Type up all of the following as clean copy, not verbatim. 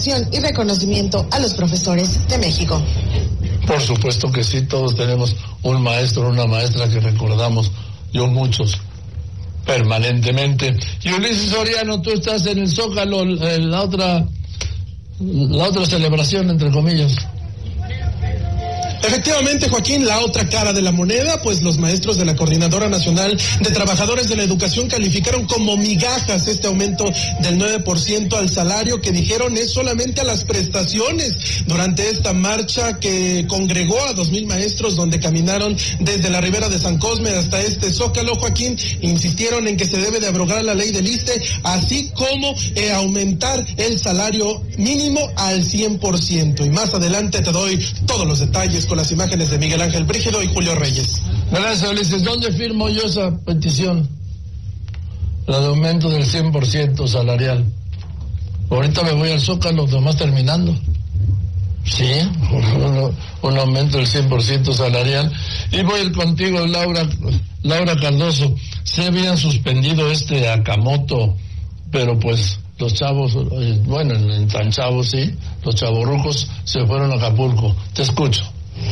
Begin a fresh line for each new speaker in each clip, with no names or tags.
y reconocimiento a los profesores de México.
Por supuesto que sí, todos tenemos un maestro o una maestra que recordamos, yo muchos, permanentemente. Y Ulises Soriano, tú estás en el Zócalo, la otra celebración, entre comillas.
Efectivamente, Joaquín, la otra cara de la moneda, pues los maestros de la Coordinadora Nacional de Trabajadores de la Educación calificaron como migajas este aumento del 9% al salario, que dijeron es solamente a las prestaciones. Durante esta marcha que congregó a 2,000 maestros, donde caminaron desde la Ribera de San Cosme hasta este Zócalo, Joaquín, insistieron en que se debe de abrogar la ley del ISSSTE, así como aumentar el salario mínimo al 100%. Y más adelante te doy todos los detalles con las imágenes de Miguel Ángel Brígido y Julio Reyes.
Gracias, Ulises. ¿Dónde firmo yo esa petición? La de aumento del 100% salarial. Ahorita me voy al Zócalo, nomás terminando. Sí, un aumento del 100% salarial. Y voy a ir contigo, Laura Cardoso. Se habían suspendido Akamoto, pero pues los chavos, bueno, en tan chavos sí, los chavorrucos se fueron a Acapulco. Te escucho.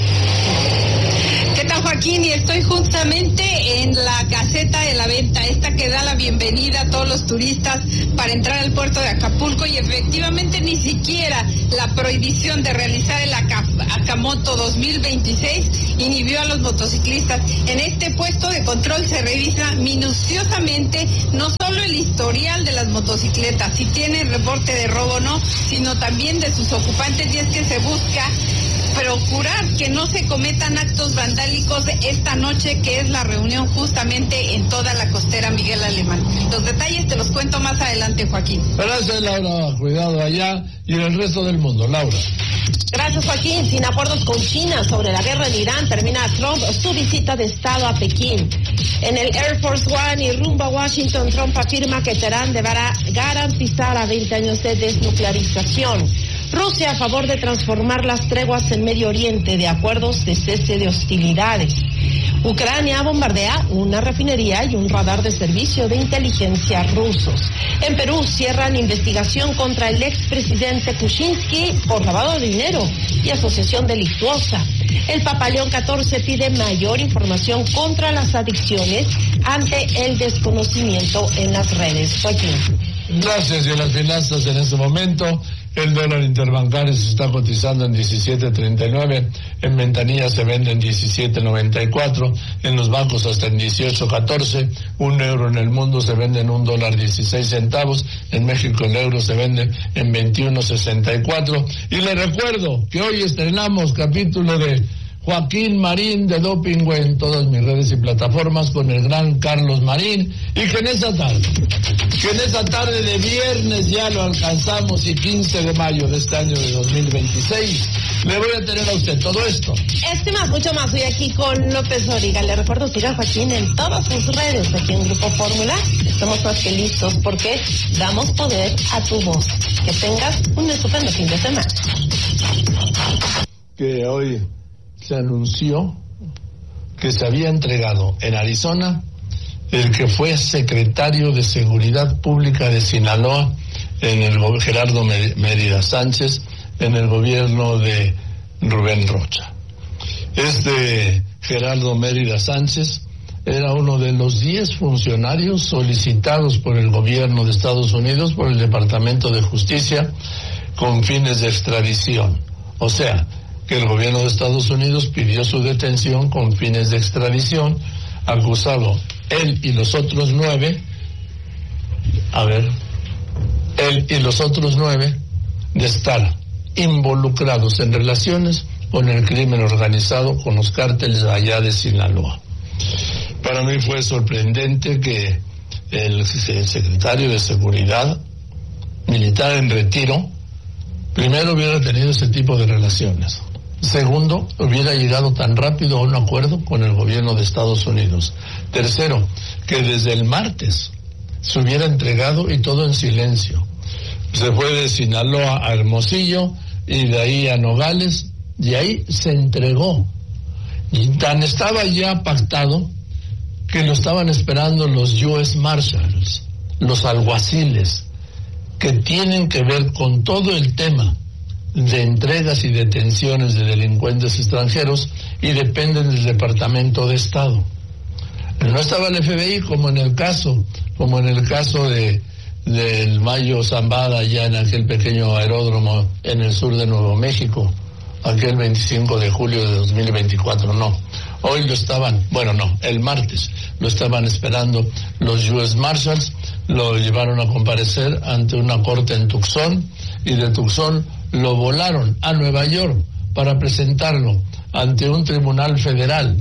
¿Qué tal, Joaquín? Y estoy justamente en la caseta de la venta, esta que da la bienvenida a todos los turistas para entrar al puerto de Acapulco, y efectivamente ni siquiera la prohibición de realizar el Akamoto 2026 inhibió a los motociclistas. En este puesto de control se revisa minuciosamente no solo el historial de las motocicletas, si tienen reporte de robo o no, sino también de sus ocupantes, y es que se busca procurar que no se cometan actos vandálicos esta noche, que es la reunión justamente en toda la costera Miguel Alemán. Los detalles te los cuento más adelante, Joaquín.
Gracias, Laura. Cuidado allá y en el resto del mundo. Laura.
Gracias, Joaquín. Sin acuerdos con China sobre la guerra en Irán, termina Trump su visita de Estado a Pekín. En el Air Force One y rumbo a Washington, Trump afirma que Teherán deberá garantizar a 20 años de desnuclearización. Rusia a favor de transformar las treguas en Medio Oriente de acuerdos de cese de hostilidades. Ucrania bombardea una refinería y un radar de servicio de inteligencia rusos. En Perú cierran investigación contra el expresidente Kuczynski por lavado de dinero y asociación delictuosa. El Papa León XIV pide mayor información contra las adicciones ante el desconocimiento en las redes. Joaquín.
Gracias. Y en las finanzas en este momento, el dólar interbancario se está cotizando en 17.39, en ventanilla se vende en 17.94, en los bancos hasta en 18.14, un euro en el mundo se vende en $1.16, en México el euro se vende en 21.64. Y les recuerdo que hoy estrenamos capítulo de Joaquín Marín de Dopingüe en todas mis redes y plataformas con el gran Carlos Marín, y que en esa tarde de viernes ya lo alcanzamos, y 15 de mayo de este año de 2026 le voy a tener a usted todo esto.
Más, mucho más. Hoy aquí con López Origa. Le recuerdo siga Joaquín en todas sus redes aquí en Grupo Fórmula. Estamos más que listos porque damos poder a tu voz. Que tengas un estupendo fin de semana.
Que hoy se anunció que se había entregado en Arizona el que fue secretario de Seguridad Pública de Sinaloa en el Gerardo Mérida Sánchez, en el gobierno de Rubén Rocha. Gerardo Mérida Sánchez era uno de los 10 funcionarios solicitados por el gobierno de Estados Unidos, por el Departamento de Justicia, con fines de extradición. O sea, que el gobierno de Estados Unidos pidió su detención con fines de extradición, acusado él y los otros 9 de estar involucrados en relaciones con el crimen organizado, con los cárteles allá de Sinaloa. Para mí fue sorprendente que el secretario de Seguridad militar en retiro, primero, hubiera tenido ese tipo de relaciones. Segundo, hubiera llegado tan rápido a un acuerdo con el gobierno de Estados Unidos. Tercero, que desde el martes se hubiera entregado, y todo en silencio. Se fue de Sinaloa a Hermosillo y de ahí a Nogales, y ahí se entregó. Y tan estaba ya pactado que lo estaban esperando los U.S. Marshals, los alguaciles, que tienen que ver con todo el tema de entregas y detenciones de delincuentes extranjeros y dependen del Departamento de Estado. No estaba el FBI como en el caso del Mayo Zambada, allá en aquel pequeño aeródromo en el sur de Nuevo México, aquel 25 de julio de 2024, no. Hoy el martes lo estaban esperando los US Marshals, lo llevaron a comparecer ante una corte en Tucson, y de Tucson lo volaron a Nueva York para presentarlo ante un tribunal federal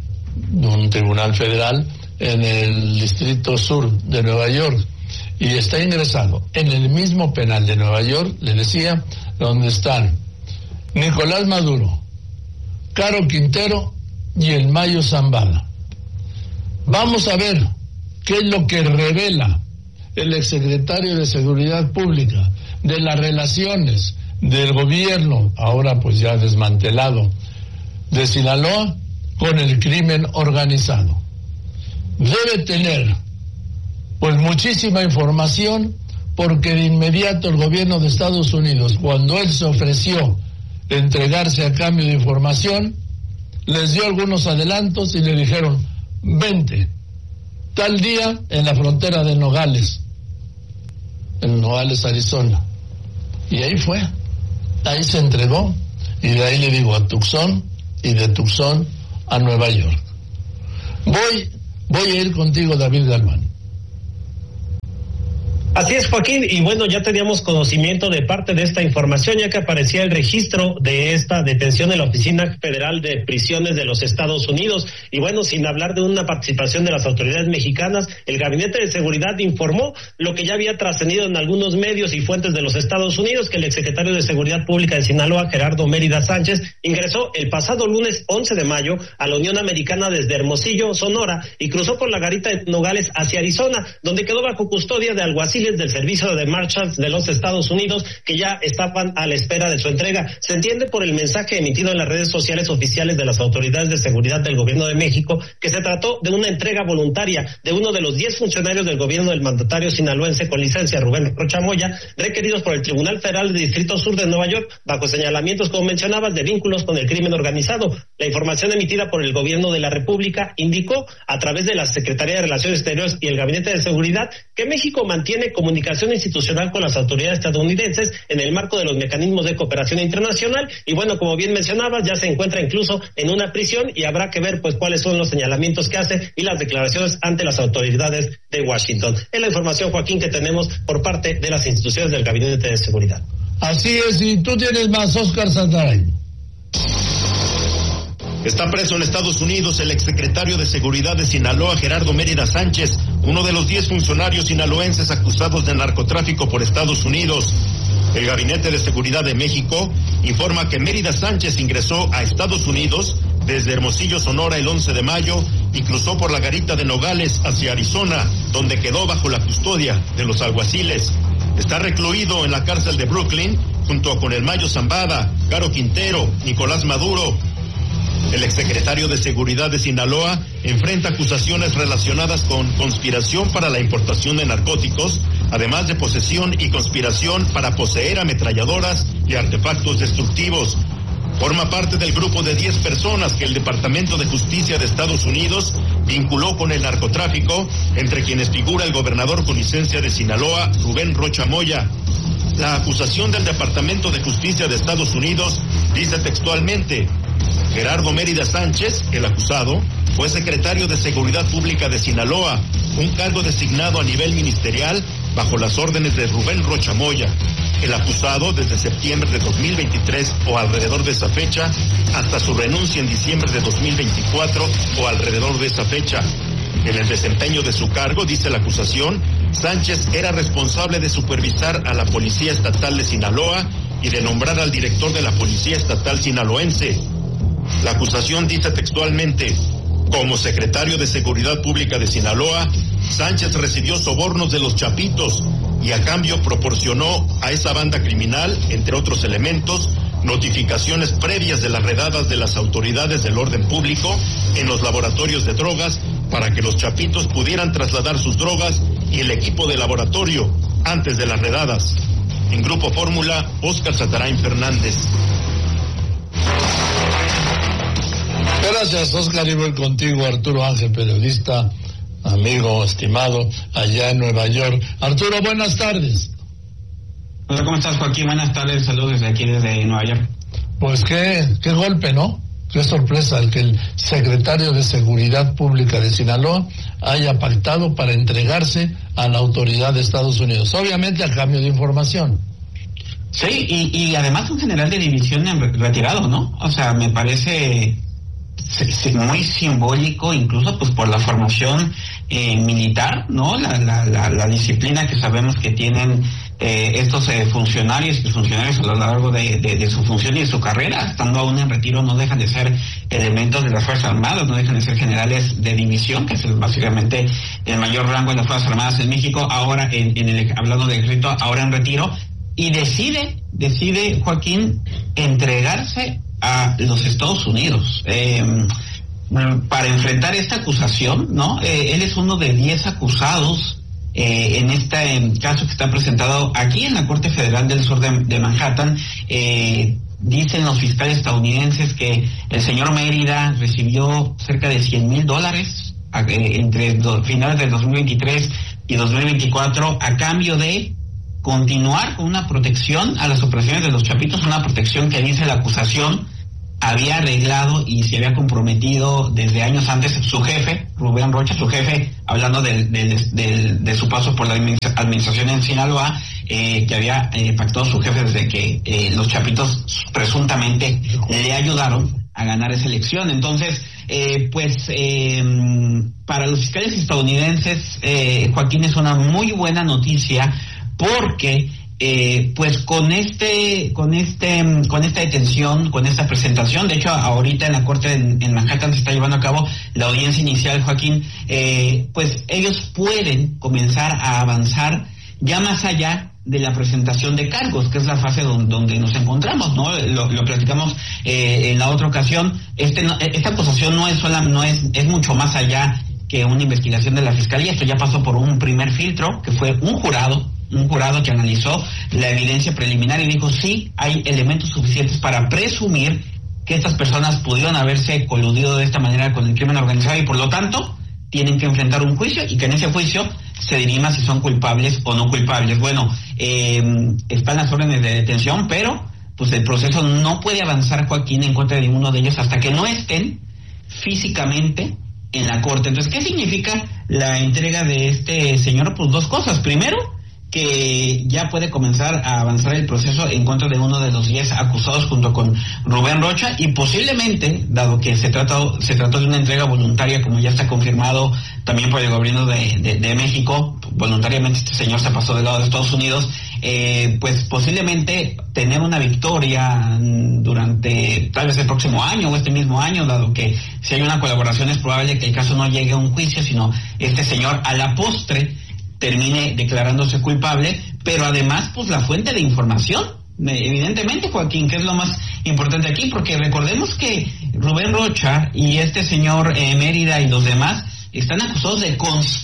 en el Distrito Sur de Nueva York, y está ingresado en el mismo penal de Nueva York, le decía, donde están Nicolás Maduro, Caro Quintero y el Mayo Zambada. Vamos a ver qué es lo que revela el exsecretario de Seguridad Pública de las relaciones del gobierno, ahora pues ya desmantelado, de Sinaloa con el crimen organizado. Debe tener pues muchísima información, porque de inmediato el gobierno de Estados Unidos, cuando él se ofreció entregarse a cambio de información, les dio algunos adelantos y le dijeron: vente tal día en la frontera de Nogales, en Nogales, Arizona. Y ahí fue, ahí se entregó, y de ahí le digo a Tucson, y de Tucson a Nueva York. Voy a ir contigo, David Galván.
Así es, Joaquín, y bueno, ya teníamos conocimiento de parte de esta información, ya que aparecía el registro de esta detención en la Oficina Federal de Prisiones de los Estados Unidos. Y bueno, sin hablar de una participación de las autoridades mexicanas, el Gabinete de Seguridad informó lo que ya había trascendido en algunos medios y fuentes de los Estados Unidos, que el exsecretario de Seguridad Pública de Sinaloa, Gerardo Mérida Sánchez, ingresó el pasado lunes 11 de mayo a la Unión Americana desde Hermosillo, Sonora, y cruzó por la garita de Nogales hacia Arizona, donde quedó bajo custodia de alguaciles del Servicio de Marshals de los Estados Unidos, que ya estaban a la espera de su entrega. Se entiende por el mensaje emitido en las redes sociales oficiales de las autoridades de seguridad del Gobierno de México que se trató de una entrega voluntaria de uno de los 10 funcionarios del gobierno del mandatario sinaloense con licencia, Rubén Rocha Moya, requeridos por el Tribunal Federal del Distrito Sur de Nueva York bajo señalamientos, como mencionabas, de vínculos con el crimen organizado. La información emitida por el Gobierno de la República indicó, a través de la Secretaría de Relaciones Exteriores y el Gabinete de Seguridad, que México mantiene comunicación institucional con las autoridades estadounidenses en el marco de los mecanismos de cooperación internacional, y bueno, como bien mencionabas, ya se encuentra incluso en una prisión, y habrá que ver pues cuáles son los señalamientos que hace y las declaraciones ante las autoridades de Washington. Es la información, Joaquín, que tenemos por parte de las instituciones del Gabinete de Seguridad.
Así es, y tú tienes más, Oscar Santaray.
Está preso en Estados Unidos el exsecretario de Seguridad de Sinaloa, Gerardo Mérida Sánchez, uno de los 10 funcionarios sinaloenses acusados de narcotráfico por Estados Unidos. El Gabinete de Seguridad de México informa que Mérida Sánchez ingresó a Estados Unidos desde Hermosillo, Sonora, el 11 de mayo y cruzó por la garita de Nogales hacia Arizona, donde quedó bajo la custodia de los alguaciles. Está recluido en la cárcel de Brooklyn junto con el Mayo Zambada, Caro Quintero, Nicolás Maduro. El exsecretario de Seguridad de Sinaloa enfrenta acusaciones relacionadas con conspiración para la importación de narcóticos, además de posesión y conspiración para poseer ametralladoras y artefactos destructivos. Forma parte del grupo de 10 personas que el Departamento de Justicia de Estados Unidos vinculó con el narcotráfico, entre quienes figura el gobernador con licencia de Sinaloa, Rubén Rocha Moya. La acusación del Departamento de Justicia de Estados Unidos dice textualmente: Gerardo Mérida Sánchez, el acusado, fue secretario de Seguridad Pública de Sinaloa, un cargo designado a nivel ministerial bajo las órdenes de Rubén Rocha Moya. El acusado, desde septiembre de 2023 o alrededor de esa fecha, hasta su renuncia en diciembre de 2024 o alrededor de esa fecha. En el desempeño de su cargo, dice la acusación, Sánchez era responsable de supervisar a la Policía Estatal de Sinaloa y de nombrar al director de la Policía Estatal sinaloense. La acusación dice textualmente: como secretario de Seguridad Pública de Sinaloa, Sánchez recibió sobornos de los Chapitos y a cambio proporcionó a esa banda criminal, entre otros elementos, notificaciones previas de las redadas de las autoridades del orden público en los laboratorios de drogas para que los Chapitos pudieran trasladar sus drogas y el equipo de laboratorio. antes de las redadas. En Grupo Fórmula, Óscar Satarain Fernández.
Gracias, Óscar. Y voy contigo, Arturo Ángel, periodista, amigo, estimado, allá en Nueva York. Arturo, buenas tardes.
Hola, ¿cómo estás, Joaquín? Buenas tardes, saludos desde aquí, desde Nueva York.
Pues qué golpe, ¿no? Qué sorpresa el que el secretario de Seguridad Pública de Sinaloa haya pactado para entregarse a la autoridad de Estados Unidos, obviamente a cambio de información.
Sí, y además un general de división retirado, ¿no? O sea, me parece muy simbólico, incluso pues por la formación militar, ¿no? La disciplina que sabemos que tienen estos funcionarios a lo largo de su función y de su carrera, estando aún en retiro, no dejan de ser elementos de las Fuerzas Armadas, no dejan de ser generales de división, que es básicamente el mayor rango de las Fuerzas Armadas en México, ahora hablando del ejército, ahora en retiro, y decide Joaquín entregarse a los Estados Unidos para enfrentar esta acusación, ¿no? Él es uno de 10 acusados en este caso que está presentado aquí en la Corte Federal del Sur de Manhattan. Dicen los fiscales estadounidenses que el señor Mérida recibió cerca de $100,000 entre finales del 2023 y 2024 a cambio de continuar con una protección a las operaciones de los Chapitos, una protección que dice la acusación había arreglado y se había comprometido desde años antes su jefe, Rubén Rocha, su jefe, hablando de su paso por la administración en Sinaloa, que había pactado su jefe desde que los Chapitos presuntamente le ayudaron a ganar esa elección. Entonces, para los fiscales estadounidenses, Joaquín, es una muy buena noticia porque pues con esta detención, con esta presentación, de hecho ahorita en la corte en Manhattan se está llevando a cabo la audiencia inicial, Joaquín, pues ellos pueden comenzar a avanzar ya más allá de la presentación de cargos, que es la fase donde nos encontramos, ¿no? Lo platicamos en la otra ocasión. Esta acusación es mucho más allá que una investigación de la fiscalía. Esto ya pasó por un primer filtro, que fue un jurado que analizó la evidencia preliminar y dijo sí, hay elementos suficientes para presumir que estas personas pudieron haberse coludido de esta manera con el crimen organizado y por lo tanto tienen que enfrentar un juicio y que en ese juicio se dirima si son culpables o no culpables. Bueno, están las órdenes de detención, pero pues el proceso no puede avanzar, Joaquín, en contra de ninguno de ellos hasta que no estén físicamente en la corte. Entonces, ¿qué significa la entrega de este señor? Pues dos cosas. Primero, que ya puede comenzar a avanzar el proceso en contra de uno de los 10 acusados junto con Rubén Rocha y posiblemente, dado que se trató de una entrega voluntaria, como ya está confirmado también por el gobierno de México, voluntariamente este señor se pasó del lado de Estados Unidos, pues posiblemente tener una victoria durante tal vez el próximo año o este mismo año, dado que si hay una colaboración es probable que el caso no llegue a un juicio, sino este señor a la postre termine declarándose culpable, pero además pues la fuente de información, evidentemente, Joaquín, que es lo más importante aquí, porque recordemos que Rubén Rocha y este señor Mérida y los demás están acusados de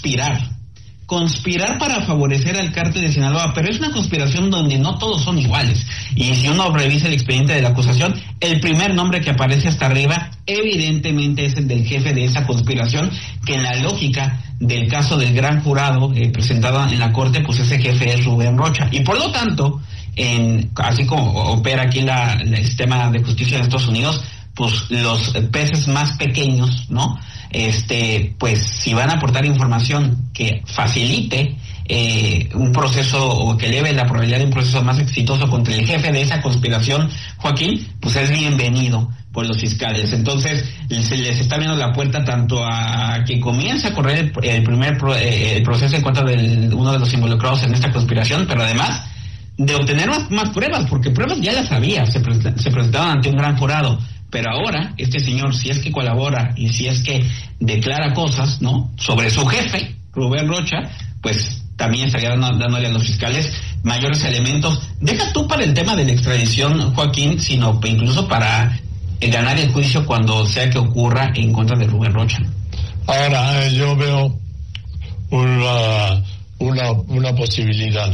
conspirar para favorecer al cártel de Sinaloa, pero es una conspiración donde no todos son iguales. Y si uno revisa el expediente de la acusación, el primer nombre que aparece hasta arriba evidentemente es el del jefe de esa conspiración, que en la lógica del caso del gran jurado presentado en la corte, pues ese jefe es Rubén Rocha. Y por lo tanto, así como opera aquí el sistema de justicia de Estados Unidos, pues los peces más pequeños, ¿no? Pues si van a aportar información que facilite un proceso o que eleve la probabilidad de un proceso más exitoso contra el jefe de esa conspiración, Joaquín, pues es bienvenido por los fiscales. Entonces se les está abriendo la puerta tanto a que comience a correr el proceso en contra de uno de los involucrados en esta conspiración, pero además de obtener más pruebas, porque pruebas ya las había, se presentaban ante un gran jurado. Pero ahora, este señor, si es que colabora y si es que declara cosas, ¿no?, sobre su jefe, Rubén Rocha, pues también estaría dándole a los fiscales mayores elementos. Deja tú para el tema de la extradición, Joaquín, sino incluso para ganar el juicio cuando sea que ocurra en contra de Rubén Rocha.
Ahora, yo veo una una posibilidad,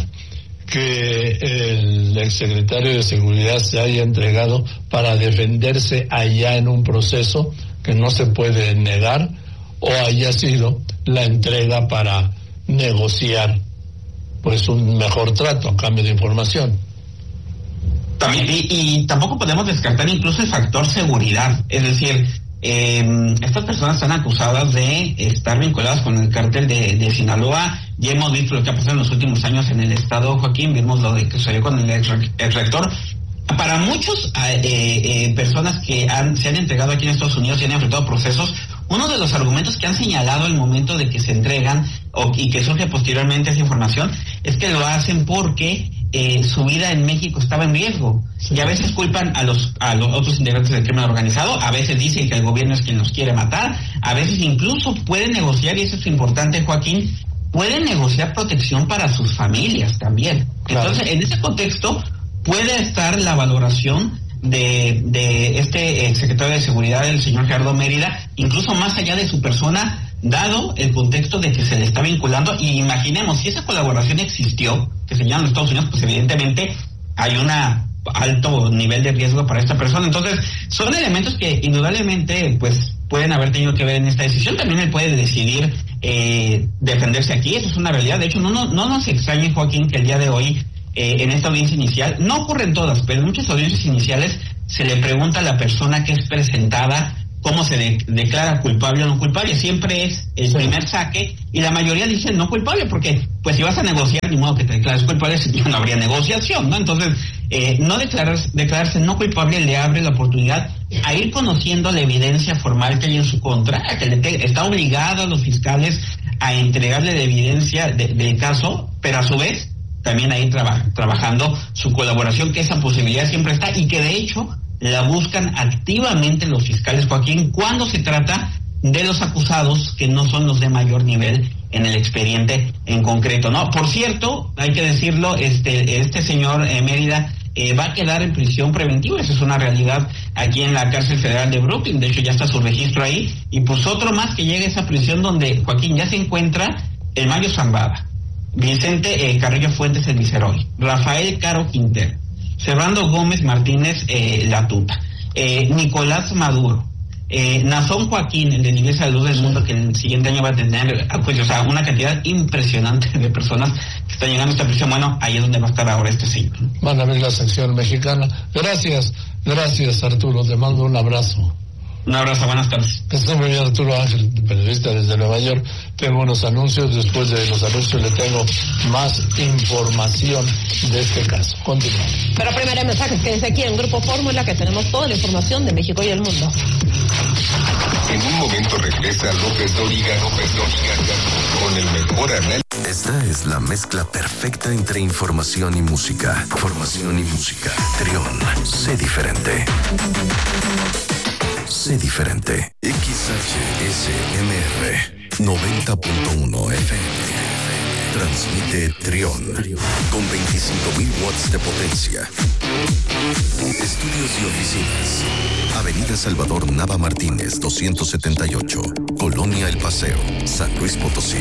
que el exsecretario de Seguridad se haya entregado para defenderse allá en un proceso que no se puede negar, o haya sido la entrega para negociar pues un mejor trato a cambio de información.
También, y tampoco podemos descartar incluso el factor seguridad, es decir, estas personas están acusadas de estar vinculadas con el cártel de Sinaloa. Ya hemos visto lo que ha pasado en los últimos años en el estado, Joaquín, vimos lo de que sucedió con el ex rector. Para muchos personas que se han entregado aquí en Estados Unidos y han enfrentado procesos, uno de los argumentos que han señalado al momento de que se entregan y que surge posteriormente esa información es que lo hacen porque su vida en México estaba en riesgo. Y a veces culpan a los otros integrantes del crimen organizado, a veces dicen que el gobierno es quien los quiere matar, a veces incluso pueden negociar, y eso es importante, Joaquín, pueden negociar protección para sus familias también. Claro. Entonces, en ese contexto puede estar la valoración de este secretario de Seguridad, el señor Gerardo Mérida, incluso más allá de su persona, dado el contexto de que se le está vinculando. Y imaginemos, si esa colaboración existió, que se llama en los Estados Unidos, pues evidentemente hay un alto nivel de riesgo para esta persona. Entonces, son elementos que indudablemente pues pueden haber tenido que ver en esta decisión. También él puede decidir defenderse aquí, eso es una realidad. De hecho, no nos extrañe, Joaquín, que el día de hoy en esta audiencia inicial, no ocurren todas, pero en muchas audiencias iniciales se le pregunta a la persona que es presentada cómo se declara culpable o no culpable. Siempre es el primer saque, y la mayoría dicen no culpable, porque pues si vas a negociar, ni modo que te declares culpable, si no habría negociación, ¿no? Entonces, no declararse no culpable le abre la oportunidad a ir conociendo la evidencia formal que hay en su contra, que está obligado a los fiscales a entregarle la evidencia del caso, pero a su vez también ahí trabajando su colaboración, que esa posibilidad siempre está, y que de hecho la buscan activamente los fiscales, Joaquín, cuando se trata de los acusados que no son los de mayor nivel en el expediente en concreto, ¿no? Por cierto, hay que decirlo, este señor Mérida va a quedar en prisión preventiva, esa es una realidad aquí en la cárcel federal de Brooklyn. De hecho ya está su registro ahí, y pues otro más que llega a esa prisión donde, Joaquín, ya se encuentra el Mayo Zambada, Vicente Carrillo Fuentes el Viceroy, Rafael Caro Quintero, Servando Gómez Martínez La Tuta, Nicolás Maduro, Nazón Joaquín, el de la Iglesia de Luz del Mundo, que el siguiente año va a tener, pues, o sea, una cantidad impresionante de personas que están llegando a esta prisión. Bueno, ahí es donde va a estar ahora este señor.
Van a ver la sección mexicana. Gracias Arturo, te mando un abrazo.
Un abrazo, buenas tardes.
Estoy muy bien, Arturo Ángel, periodista desde Nueva York. Tengo unos anuncios, después de los anuncios le tengo más información de este caso. Continuamos.
Pero primero hay mensajes, quédense aquí en Grupo Fórmula, que tenemos toda la información de México y el mundo.
En un momento regresa López Dóriga con el mejor análisis.
Esta es la mezcla perfecta entre información y música. Formación y música. Trión, sé diferente. Sé diferente. XHSMR 90.1 FM. Transmite Trión con 25.000 watts de potencia. Estudios y oficinas. Avenida Salvador Nava Martínez 278, Colonia El Paseo, San Luis Potosí.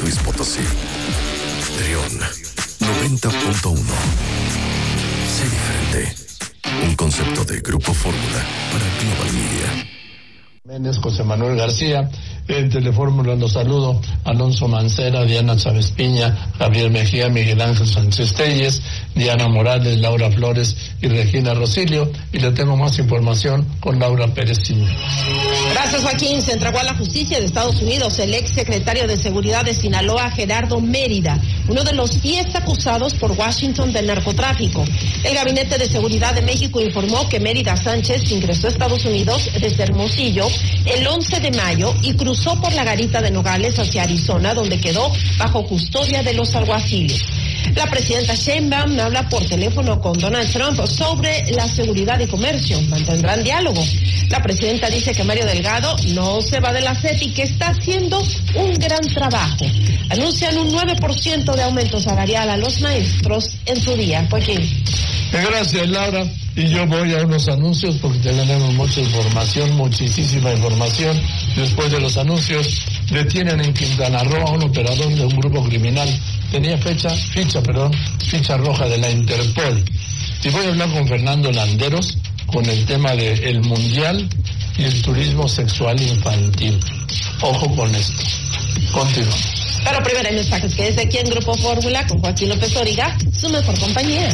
Trión 90.1. Sé diferente. Un concepto de Grupo Fórmula para Global Media.
Méndez, José Manuel García, en Telefórmula los saludo, Alonso Mancera, Diana Chávez Piña, Javier Mejía, Miguel Ángel Sánchez Telles, Diana Morales, Laura Flores y Regina Rosilio, y le tengo más información con Laura Pérez Cisneros.
Gracias, Joaquín. Se entregó a la justicia de Estados Unidos el ex secretario de Seguridad de Sinaloa, Gerardo Mérida, uno de los 10 acusados por Washington del narcotráfico. El Gabinete de Seguridad de México informó que Mérida Sánchez ingresó a Estados Unidos desde Hermosillo el 11 de mayo y cruzó por la garita de Nogales hacia Arizona, donde quedó bajo custodia de los alguaciles. La presidenta Sheinbaum habla por teléfono con Donald Trump sobre la seguridad y comercio. Mantendrán diálogo. La presidenta dice que Mario Delgado no se va de la SEP y que está haciendo un gran trabajo. Anuncian un 9% de aumento salarial a los maestros en su día. Joaquín.
Gracias, Laura. Y yo voy a unos anuncios porque tenemos mucha información, muchísima información. Después de los anuncios, detienen en Quintana Roo a un operador de un grupo criminal tenía ficha roja de la Interpol. Y voy a hablar con Fernando Landeros con el tema del Mundial y el turismo sexual infantil. Ojo con esto. Continuamos.
Pero primero hay mensajes que desde aquí en Grupo Fórmula con Joaquín López Dóriga, su mejor compañía.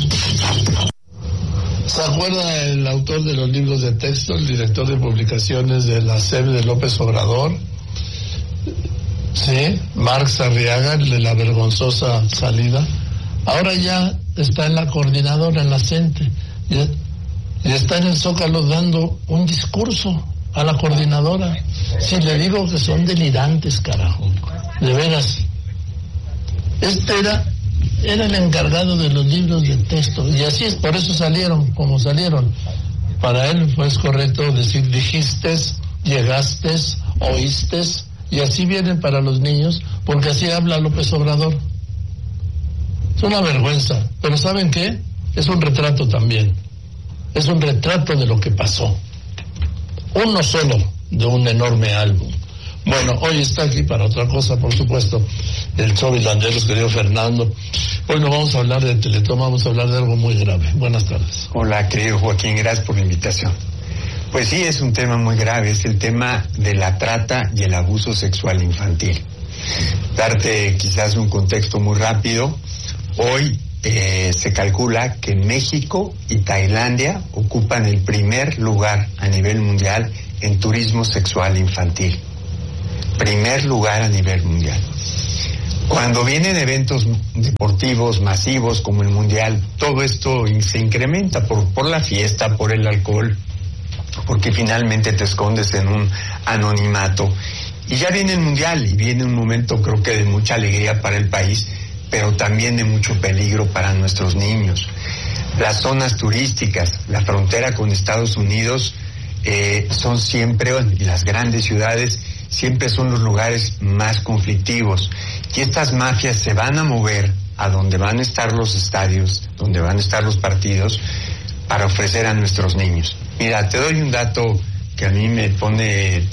¿Se acuerda el autor de los libros de texto, el director de publicaciones de la SEP de López Obrador? Sí, Marx Arriaga, el de la vergonzosa salida. Ahora ya está en la coordinadora, en la CENTE, y está en el Zócalo dando un discurso a la coordinadora. Si le digo que son delirantes, carajo, de veras. Este era el encargado de los libros de texto, y así es, por eso salieron como salieron. Para él pues correcto decir dijiste, llegaste, oíste, y así vienen para los niños, porque así habla López Obrador. Es una vergüenza, pero ¿saben qué? Es un retrato también, es un retrato de lo que pasó, uno solo de un enorme álbum. Bueno, hoy está aquí para otra cosa, por supuesto, el Chovi Landeros, querido Fernando. Hoy no vamos a hablar de Teletón, vamos a hablar de algo muy grave. Buenas tardes.
Hola, querido Joaquín, gracias por la invitación. Pues sí, es un tema muy grave, es el tema de la trata y el abuso sexual infantil. Darte quizás un contexto muy rápido. Hoy se calcula que México y Tailandia ocupan el primer lugar a nivel mundial en turismo sexual infantil. Primer lugar a nivel mundial. Cuando vienen eventos deportivos masivos como el Mundial, todo esto se incrementa por la fiesta, por el alcohol, porque finalmente te escondes en un anonimato. Y ya viene el Mundial y viene un momento creo que de mucha alegría para el país, pero también de mucho peligro para nuestros niños. Las zonas turísticas, la frontera con Estados Unidos son siempre, y las grandes ciudades siempre son los lugares más conflictivos. Y estas mafias se van a mover a donde van a estar los estadios, donde van a estar los partidos, para ofrecer a nuestros niños. Mira, te doy un dato que a mí me pone...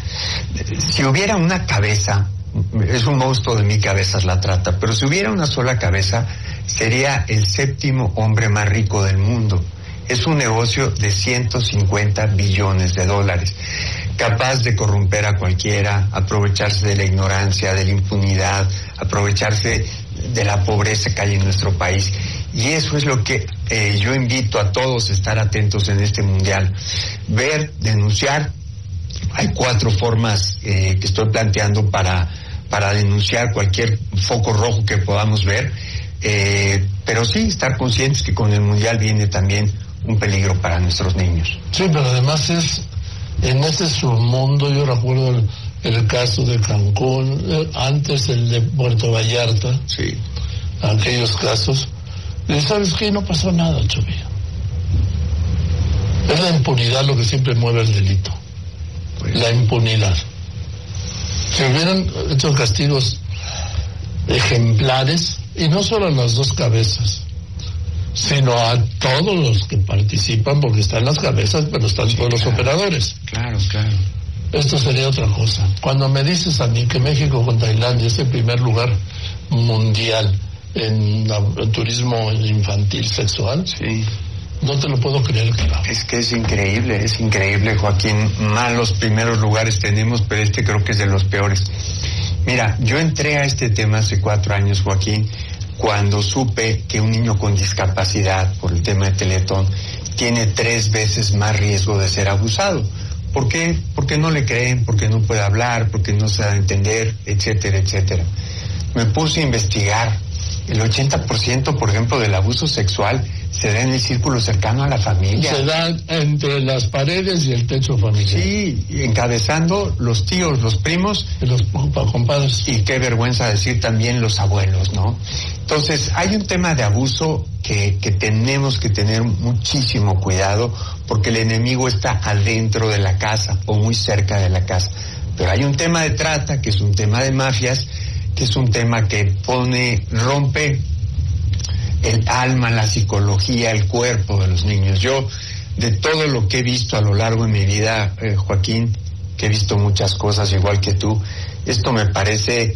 Si hubiera una cabeza, es un monstruo de 1000 cabezas la trata, pero si hubiera una sola cabeza, sería el 7º hombre más rico del mundo. Es un negocio de 150 billones de dólares, capaz de corromper a cualquiera, aprovecharse de la ignorancia, de la impunidad, aprovecharse de la pobreza que hay en nuestro país. Y eso es lo que yo invito a todos a estar atentos en este Mundial. Ver, denunciar. Hay 4 formas que estoy planteando para denunciar cualquier foco rojo que podamos ver. Pero sí, estar conscientes que con el Mundial viene también un peligro para nuestros niños.
Sí, pero además en ese submundo, yo recuerdo el caso de Cancún, antes el de Puerto Vallarta,
sí,
aquellos casos, y ¿sabes qué? No pasó nada, Chovi. Es la impunidad lo que siempre mueve el delito, pues, la impunidad. Si hubieran hecho castigos ejemplares, y no solo a las 2 cabezas, sino a todos los que participan, porque están las cabezas, pero están sí, todos los operadores.
Claro, claro.
Esto sería otra cosa. Cuando me dices a mí que México con Tailandia es el primer lugar mundial en turismo infantil sexual,
sí,
no te lo puedo creer, claro.
Es que es increíble, Joaquín. Malos primeros lugares tenemos, pero este creo que es de los peores. Mira, yo entré a este tema hace 4 años, Joaquín, cuando supe que un niño con discapacidad, por el tema de Teletón, tiene 3 veces más riesgo de ser abusado. ¿Por qué? Porque no le creen, porque no puede hablar, porque no se da a entender, etcétera, etcétera. Me puse a investigar. El 80%, por ejemplo, del abuso sexual se da en el círculo cercano a la familia.
Se da entre las paredes y el techo familiar.
Sí, encabezando los tíos, los primos.
Y los compadres.
Y qué vergüenza decir también los abuelos, ¿no? Entonces, hay un tema de abuso que tenemos que tener muchísimo cuidado, porque el enemigo está adentro de la casa o muy cerca de la casa. Pero hay un tema de trata, que es un tema de mafias, que es un tema que rompe el alma, la psicología, el cuerpo de los niños. Yo, de todo lo que he visto a lo largo de mi vida, Joaquín, que he visto muchas cosas igual que tú, esto me parece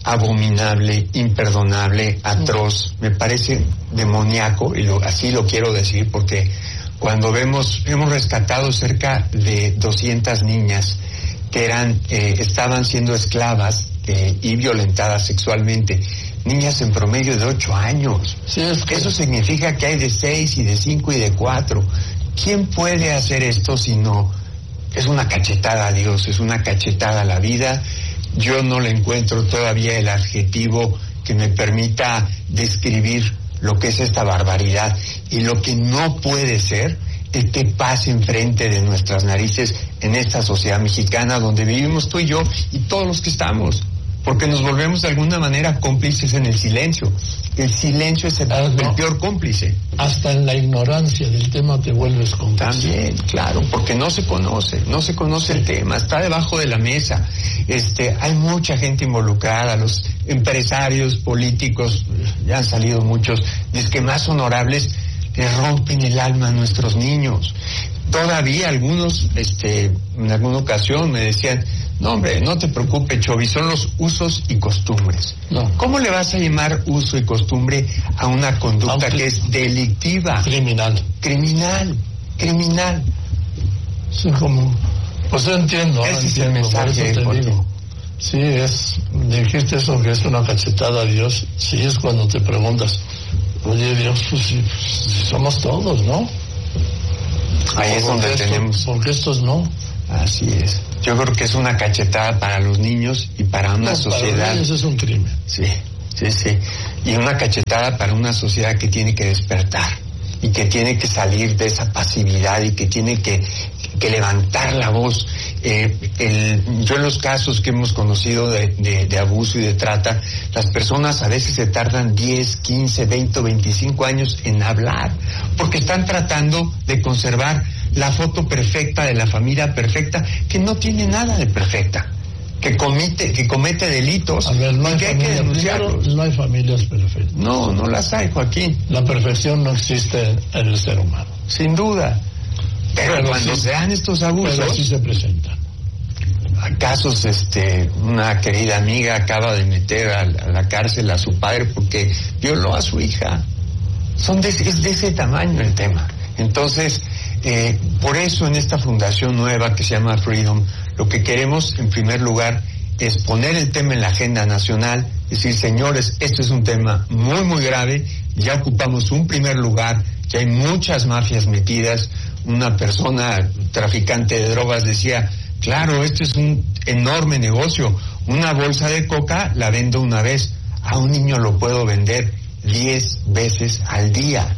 abominable, imperdonable, atroz, me parece demoníaco, y así lo quiero decir, porque cuando hemos rescatado cerca de 200 niñas que estaban siendo esclavas y violentadas sexualmente, niñas en promedio de 8 años.
Sí,
Eso significa que hay de 6 y de 5 y de 4. ¿Quién puede hacer esto si no? Es una cachetada a Dios, es una cachetada a la vida. Yo no le encuentro todavía el adjetivo que me permita describir lo que es esta barbaridad. Y lo que no puede ser es que pase enfrente de nuestras narices en esta sociedad mexicana donde vivimos tú y yo y todos los que estamos, porque nos volvemos de alguna manera cómplices en el silencio. El silencio es el peor cómplice.
Hasta en la ignorancia del tema te vuelves cómplice.
También, claro, porque no se conoce el tema, está debajo de la mesa. Hay mucha gente involucrada, los empresarios, políticos, ya han salido muchos, que más honorables, le rompen el alma a nuestros niños. Todavía algunos, en alguna ocasión me decían, no hombre, no te preocupes, Chovi, son los usos y costumbres.
No.
¿Cómo le vas a llamar uso y costumbre a una conducta que es delictiva?
Criminal. Sí, como, pues yo entiendo.
Ese es el mensaje, digo.
Sí, dijiste eso, que es una cachetada a Dios. Sí, es cuando te preguntas, oye Dios, pues si somos todos, ¿no?
Ahí es donde tenemos.
Porque estos no.
Así es. Yo creo que es una cachetada para los niños y para una sociedad.
Para ellos es un crimen.
Sí. Y una cachetada para una sociedad que tiene que despertar y que tiene que salir de esa pasividad y que tiene que levantar la voz. Yo en los casos que hemos conocido de abuso y de trata, las personas a veces se tardan 10, 15, 20 o 25 años en hablar, porque están tratando de conservar la foto perfecta de la familia perfecta, que no tiene nada de perfecta, que comete delitos.
A ver,
y que hay que denunciarlos.
No hay familias perfectas.
No las hay, Joaquín.
La perfección no existe en el ser humano.
Sin duda. Pero cuando se dan estos abusos,
pero sí se presentan.
Casos, una querida amiga acaba de meter a la cárcel a su padre porque violó a su hija. Es de ese tamaño el tema. Entonces, por eso en esta fundación nueva que se llama Freedom, lo que queremos en primer lugar es poner el tema en la agenda nacional, decir, señores, esto es un tema muy, muy grave, ya ocupamos un primer lugar, ya hay muchas mafias metidas. Una persona traficante de drogas decía, claro, esto es un enorme negocio, una bolsa de coca la vendo una vez, a un niño lo puedo vender 10 veces al día.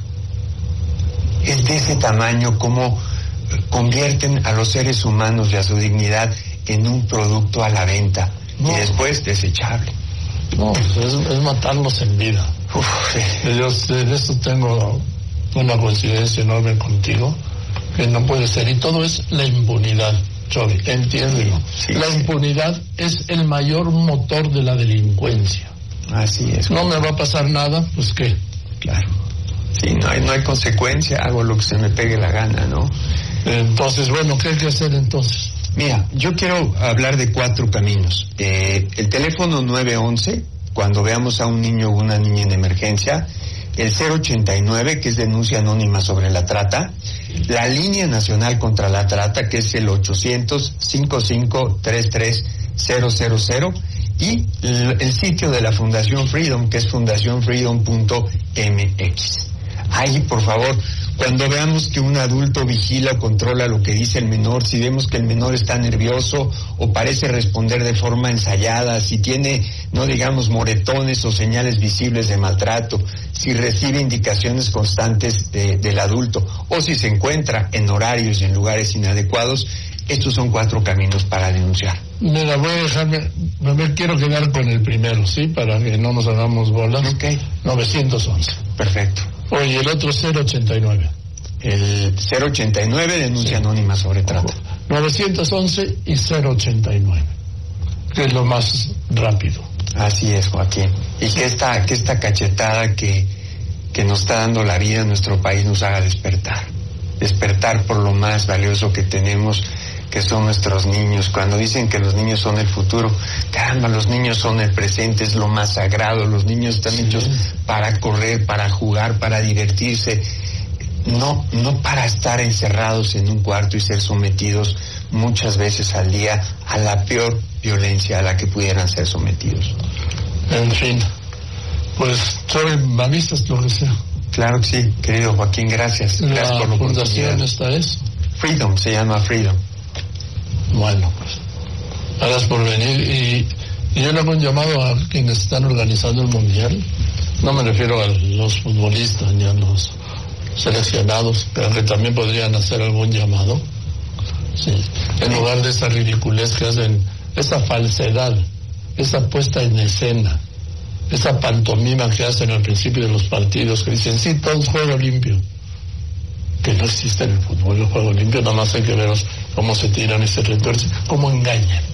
Es de ese tamaño como convierten a los seres humanos y a su dignidad en un producto a la venta y después desechable.
No, es matarlos en vida. Yo de esto tengo una coincidencia enorme contigo, que no puede ser, y todo es la impunidad, Chovi, entiéndelo. La impunidad es el mayor motor de la delincuencia.
Así es.
No me va a pasar nada, pues ¿qué?
Claro. Sí, no hay consecuencia, hago lo que se me pegue la gana, ¿no?
Entonces, bueno, ¿qué hay que hacer entonces?
Mira, yo quiero hablar de 4 caminos. El teléfono 911, cuando veamos a un niño o una niña en emergencia, el 089, que es denuncia anónima sobre la trata, la línea nacional contra la trata, que es el 800-5533-000, y el sitio de la Fundación Freedom, que es fundacionfreedom.mx. Ahí, por favor, cuando veamos que un adulto vigila o controla lo que dice el menor, si vemos que el menor está nervioso o parece responder de forma ensayada, si tiene, no digamos, moretones o señales visibles de maltrato, si recibe indicaciones constantes del adulto o si se encuentra en horarios y en lugares inadecuados, estos son 4 caminos para denunciar.
Mira, me quiero quedar con el primero, ¿sí? Para que no nos hagamos bolas.
Ok.
911.
Perfecto.
Oye, el otro 089.
El 089, denuncia anónima sobre trata.
911 y 089, que es lo más rápido.
Así es, Joaquín. Y que esta cachetada que nos está dando la vida en nuestro país nos haga despertar por lo más valioso que tenemos, que son nuestros niños. Cuando dicen que los niños son el futuro, caramba, los niños son el presente, es lo más sagrado. Los niños están hechos para correr, para jugar, para divertirse, no para estar encerrados en un cuarto y ser sometidos muchas veces al día a la peor violencia a la que pudieran ser sometidos.
En fin, pues sobre avisas lo que sea.
Claro que sí, querido Joaquín, gracias. Gracias por la
fundación. ¿Esta es?
Freedom, se llama Freedom.
Bueno, pues gracias por venir. Y yo le hago un llamado a quienes están organizando el Mundial. No me refiero a los futbolistas ni a los seleccionados, pero que también podrían hacer algún llamado. Sí. En lugar de esa ridiculez que hacen, esa falsedad, esa puesta en escena, esa pantomima que hacen al principio de los partidos, que dicen, sí, todo es juego limpio. Que no existe en el fútbol el juego limpio, nada más hay que ver cómo se tiran y se retuercen, cómo engañan.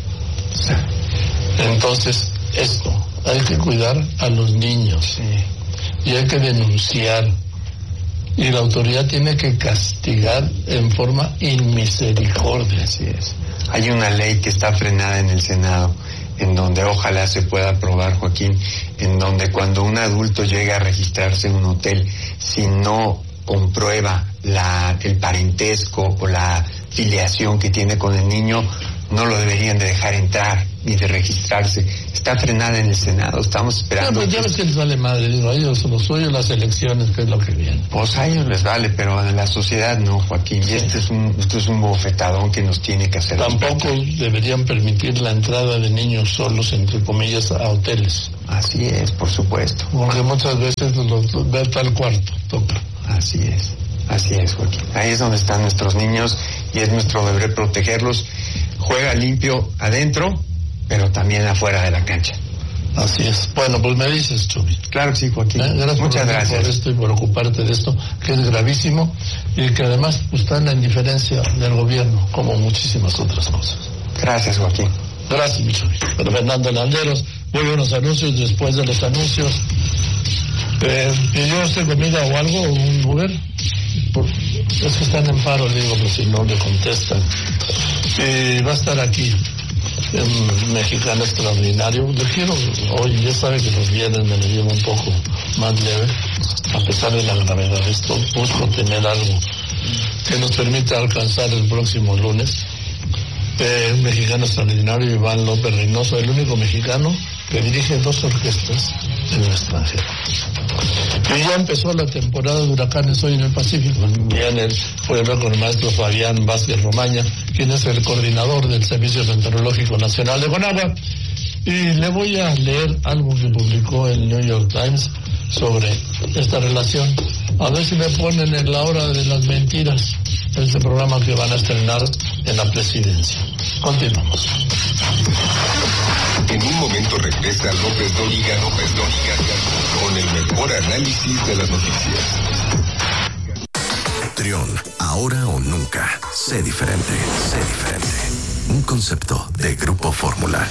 Entonces, esto, hay que cuidar a los niños, y hay que denunciar, y la autoridad tiene que castigar en forma inmisericordia.
Así es. Hay una ley que está frenada en el Senado, en donde ojalá se pueda aprobar, Joaquín, en donde cuando un adulto llega a registrarse en un hotel, si no comprueba el parentesco o la filiación que tiene con el niño, no lo deberían de dejar entrar ni de registrarse. Está frenada en el Senado, estamos esperando.
Pues ya ves que les vale madre, digo, a ellos lo suyo, las elecciones, que es lo que viene.
Pues a ellos les vale, pero a la sociedad no, Joaquín. Y esto es un bofetadón que nos tiene que hacer.
Tampoco deberían permitir la entrada de niños solos, entre comillas, a hoteles.
Así es, por supuesto.
Porque muchas veces los ve hasta el cuarto, toca.
Así es, Joaquín. Ahí es donde están nuestros niños y es nuestro deber protegerlos. Juega limpio adentro, pero también afuera de la cancha.
Así es. Bueno, pues me dices, Chubi.
Claro que sí, Joaquín.
Muchas gracias por esto y por ocuparte de esto, que es gravísimo y que además está en la indiferencia del gobierno, como muchísimas otras cosas.
Gracias, Joaquín.
Gracias, mi Chubi. Pero Fernando Landeros, voy a unos anuncios. Después de los anuncios, ¿pidió usted comida o algo, o un Uber? Es que están en paro, le digo, pero si no le contestan. Va a estar aquí, en Mexicano Extraordinario. Le quiero, hoy ya sabe que los viernes me lo llevo un poco más leve, a pesar de la gravedad de esto. Busco tener algo que nos permita alcanzar el próximo lunes. Mexicano Extraordinario, Iván López Reynoso, el único mexicano que dirige 2 orquestas en el extranjero. Y ya empezó la temporada de huracanes hoy en el Pacífico. Bien, voy a hablar con el maestro Fabián Vázquez Romaña, quien es el coordinador del Servicio Meteorológico Nacional de Conagua. Y le voy a leer algo que publicó el New York Times sobre esta relación. A ver si me ponen en la hora de las mentiras, este programa que van a estrenar en la presidencia. Continuamos.
En un momento regresa López Dóriga, con el mejor análisis de las noticias.
Trión, ahora o nunca. Sé diferente. Un concepto de Grupo Fórmula.